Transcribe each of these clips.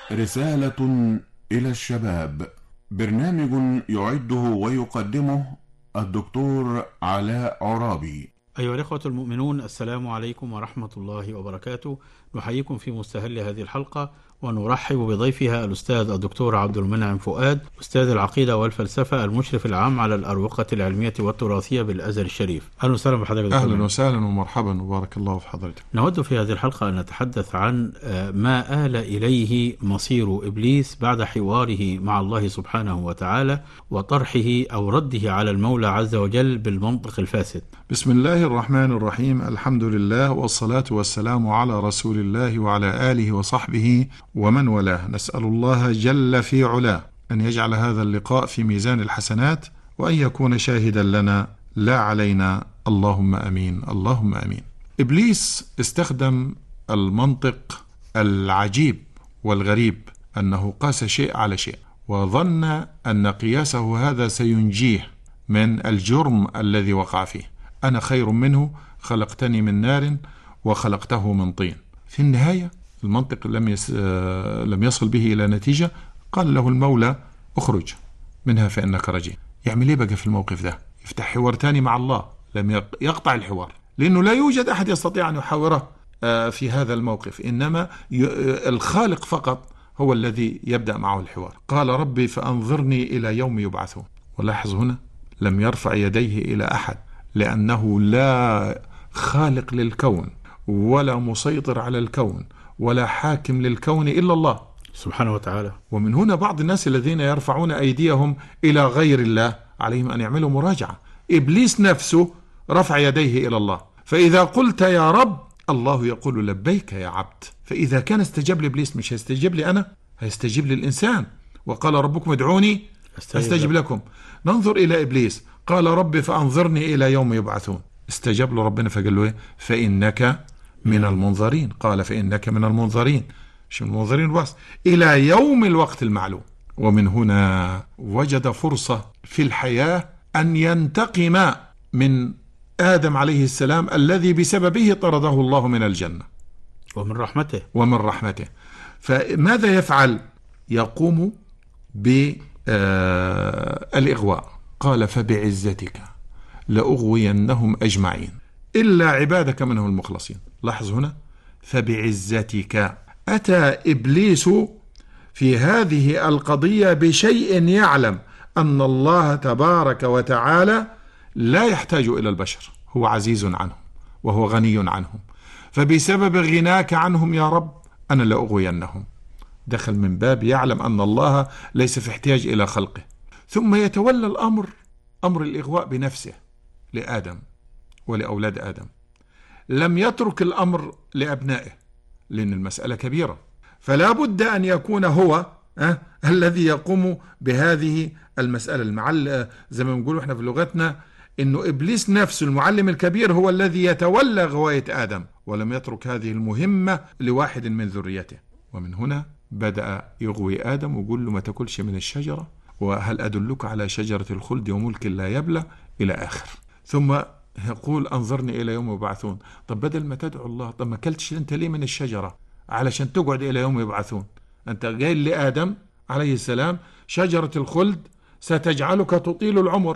رسالة إلى الشباب. برنامج يعده ويقدمه الدكتور علاء عرابي. أيها الإخوة المؤمنون، السلام عليكم ورحمة الله وبركاته. نحييكم في مستهل هذه الحلقة ونرحب بضيفها الأستاذ الدكتور عبد المنعم فؤاد، أستاذ العقيدة والفلسفة، المشرف العام على الأروقة العلمية والتراثية بالأزهر الشريف. أهلا وسهلا بحضرتك. أهلا وسهلا ومرحبا وبارك الله في حضرتك. نود في هذه الحلقة أن نتحدث عن ما آل إليه مصير إبليس بعد حواره مع الله سبحانه وتعالى وطرحه أو رده على المولى عز وجل بالمنطق الفاسد. بسم الله الرحمن الرحيم، الحمد لله والصلاة والسلام على رسول الله وعلى آله وصحبه ومن والاه. نسأل الله جل في علاه أن يجعل هذا اللقاء في ميزان الحسنات وأن يكون شاهدا لنا لا علينا، اللهم أمين اللهم أمين. إبليس استخدم المنطق العجيب والغريب، أنه قاس شيء على شيء وظن أن قياسه هذا سينجيه من الجرم الذي وقع فيه. أنا خير منه، خلقتني من نار وخلقته من طين. في النهاية المنطق لم يصل به إلى نتيجة. قال له المولى اخرج منها فإنك رجيم. يعمل ايه بقى في الموقف ده؟ يفتح حوار تاني مع الله؟ لم يقطع الحوار، لأنه لا يوجد أحد يستطيع أن يحاوره في هذا الموقف، إنما الخالق فقط هو الذي يبدأ معه الحوار. قال ربي فأنظرني إلى يوم يبعثون. ولاحظ هنا لم يرفع يديه إلى أحد، لأنه لا خالق للكون ولا مسيطر على الكون ولا حاكم للكون إلا الله سبحانه وتعالى. ومن هنا بعض الناس الذين يرفعون أيديهم إلى غير الله عليهم أن يعملوا مراجعة. إبليس نفسه رفع يديه إلى الله، فإذا قلت يا رب الله يقول لبيك يا عبد. فإذا كان استجاب لإبليس مش هيستجيب لي أنا، هيستجيب للإنسان. وقال ربكم ادعوني أستجب لكم. ننظر إلى إبليس، قال رب فأنظرني إلى يوم يبعثون. استجاب له ربنا فقال له فإنك من المنظرين. قال فإنك من المنظرين، مش من المنظرين بس، إلى يوم الوقت المعلوم. ومن هنا وجد فرصة في الحياة أن ينتقم من آدم عليه السلام الذي بسببه طرده الله من الجنة ومن رحمته. فماذا يفعل؟ يقوم بالإغواء. قال فبعزتك لأغوينهم أجمعين إلا عبادك منهم المخلصين. لاحظ هنا فبعزتك. أتى إبليس في هذه القضية بشيء يعلم أن الله تبارك وتعالى لا يحتاج إلى البشر، هو عزيز عنهم وهو غني عنهم، فبسبب غناك عنهم يا رب أنا لأغوينهم. دخل من باب يعلم أن الله ليس في احتياج إلى خلقه. ثم يتولى أمر الإغواء بنفسه لآدم ولأولاد آدم. لم يترك الأمر لأبنائه، لأن المسألة كبيرة، فلا بد أن يكون هو الذي يقوم بهذه المسألة. زي ما نقول احنا في لغتنا إنه إبليس نفسه المعلم الكبير هو الذي يتولى غواية آدم، ولم يترك هذه المهمة لواحد من ذريته. ومن هنا بدأ يغوي آدم ويقول له ما تاكلش من الشجرة، وهل أدلك على شجرة الخلد وملك لا يبلى، إلى آخر. ثم يقول أنظرني إلى يوم يبعثون. طب بدل ما تدعو الله، طب ما كلتش أنت ليه من الشجرة علشان تقعد إلى يوم يبعثون؟ أنت قايل لآدم عليه السلام شجرة الخلد ستجعلك تطيل العمر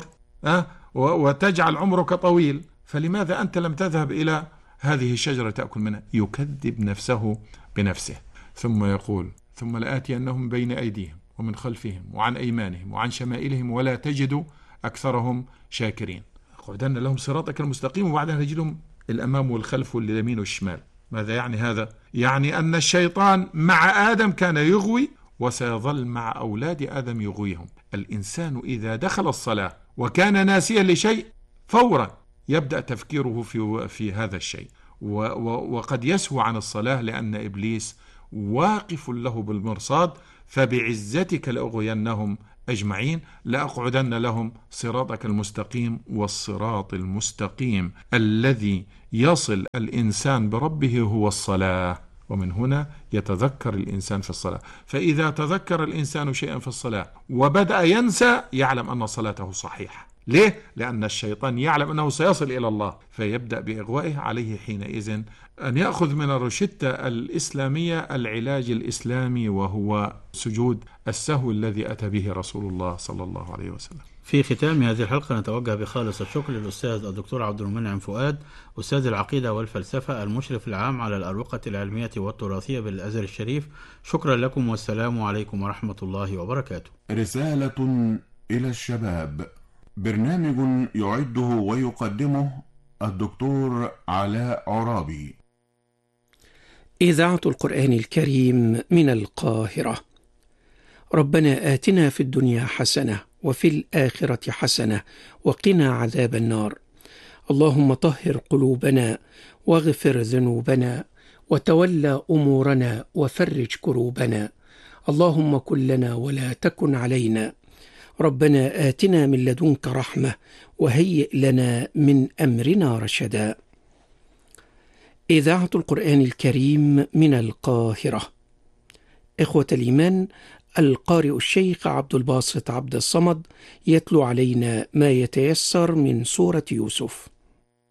وتجعل عمرك طويل، فلماذا أنت لم تذهب إلى هذه الشجرة تأكل منها؟ يكذب نفسه بنفسه. ثم يقول ثم لآتينهم بين أيديهم ومن خلفهم وعن أيمانهم وعن شمائلهم ولا تجد أكثرهم شاكرين. قعدنا لهم صراطك المستقيم، وبعدها نجدهم الأمام والخلف واليمين والشمال. ماذا يعني هذا؟ يعني أن الشيطان مع آدم كان يغوي وسيظل مع أولاد آدم يغويهم. الإنسان إذا دخل الصلاة وكان ناسيا لشيء فورا يبدأ تفكيره في هذا الشيء، وقد يسهو عن الصلاة لأن إبليس واقف له بالمرصاد. فبعزتك لأغوينهم أجمعين لأقعدن لهم صراطك المستقيم. والصراط المستقيم الذي يصل الإنسان بربه هو الصلاة. ومن هنا يتذكر الإنسان في الصلاة. فإذا تذكر الإنسان شيئا في الصلاة وبدأ ينسى يعلم أن صلاته صحيحة، ليه؟ لأن الشيطان يعلم أنه سيصل إلى الله، فيبدأ بإغوائه. عليه حينئذ أن يأخذ من الروشتة الإسلامية العلاج الإسلامي، وهو سجود السهو الذي أتى به رسول الله صلى الله عليه وسلم. في ختام هذه الحلقة نتوجه بخالص الشكر للأستاذ الدكتور عبد المنعم فؤاد، أستاذ العقيدة والفلسفة، المشرف العام على الأروقة العلمية والتراثية بالأزهر الشريف. شكرا لكم، والسلام عليكم ورحمة الله وبركاته. رسالة إلى الشباب، برنامج يعده ويقدمه الدكتور علاء عرابي. إذاعة القرآن الكريم من القاهرة. ربنا آتنا في الدنيا حسنة وفي الآخرة حسنة وقنا عذاب النار. اللهم طهر قلوبنا واغفر ذنوبنا وتولى أمورنا وفرج كروبنا. اللهم كن لنا ولا تكن علينا. ربنا آتنا من لدنك رحمة وهيئ لنا من أمرنا رشدا. إذاعة القرآن الكريم من القاهرة. إخوة الإيمان، القارئ الشيخ عبد الباسط عبد الصمد يتلو علينا ما يتيسر من سورة يوسف.